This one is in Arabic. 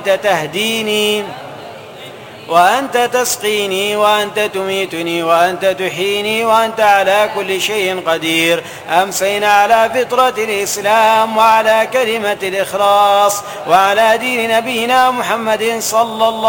تهديني وأنت تسقيني وأنت تميتني وأنت تحييني وأنت على كل شيء قدير. أمسينا على فطرة الإسلام وعلى كلمة الإخلاص وعلى دين نبينا محمد صلى الله